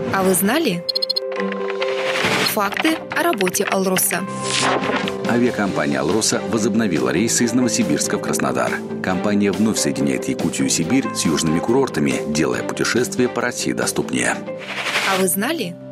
А вы знали? Факты о работе «Алроса». Авиакомпания «Алроса» возобновила рейсы из Новосибирска в Краснодар. Компания вновь соединяет Якутию и Сибирь с южными курортами, делая путешествие по России доступнее. А вы знали?